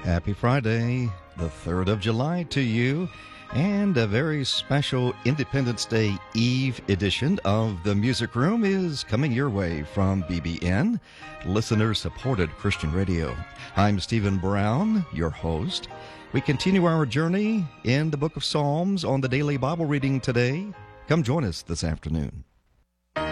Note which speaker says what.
Speaker 1: Happy Friday, the 3rd of July to you, and a very special Independence Day Eve edition of The Music Room is coming your way from BBN, listener-supported Christian radio. I'm Stephen Brown, your host. We continue our journey in the book of Psalms on the daily Bible reading today. Come join us this afternoon.